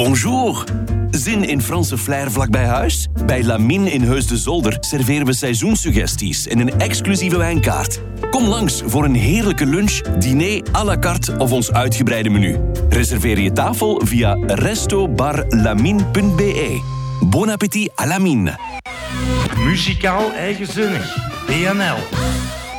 Bonjour. Zin in Franse flair vlak bij huis? Bij Lamine in Heus de Zolder serveren we seizoenssuggesties en een exclusieve wijnkaart. Kom langs voor een heerlijke lunch, diner à la carte of ons uitgebreide menu. Reserveer je tafel via restobarlamine.be. Bon appétit à Lamine. Muzikaal eigenzinnig. BNL.